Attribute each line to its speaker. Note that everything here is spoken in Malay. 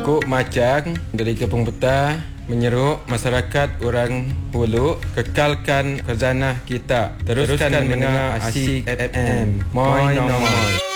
Speaker 1: Kok Macang dari Kampung Betah menyeruk masyarakat orang Hulu kekalkan khazanah kita. Teruskan mendengar Asyik FM. Moi.